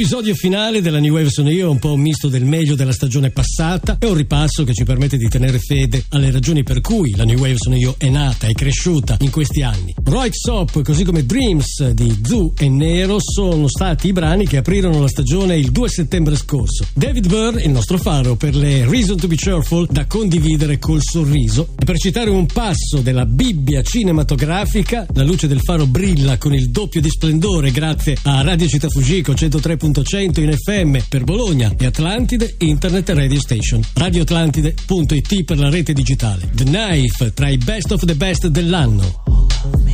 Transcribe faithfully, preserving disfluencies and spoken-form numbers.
L'episodio finale della New Wave sono io, è un po' un misto del meglio della stagione passata, è un ripasso che ci permette di tenere fede alle ragioni per cui la New Wave sono io è nata e cresciuta in questi anni. Röyksopp, così come Dreams di Zoo e Nero, sono stati i brani che aprirono la stagione il due settembre scorso. David Byrne, il nostro faro per le Reason to be Cheerful, da condividere col sorriso. E per citare un passo della Bibbia cinematografica, la luce del faro brilla con il doppio di splendore grazie a Radio Città Fujiko centotré punto cento in F M per Bologna e Atlantide Internet Radio Station. radioatlantide punto it per la rete digitale. The Knife, tra i best of the best dell'anno.